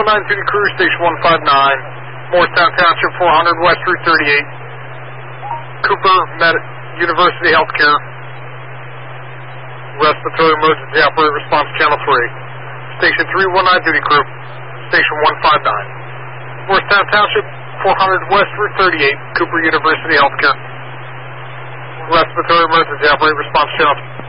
319 duty crew, station 159, Morristown Township, 400 West Route 38, Cooper University Healthcare, respiratory emergency operator response channel 3, station 319 duty crew, station 159, Morristown Township, 400 West Route 38, Cooper University Healthcare, respiratory emergency operator response channel 3.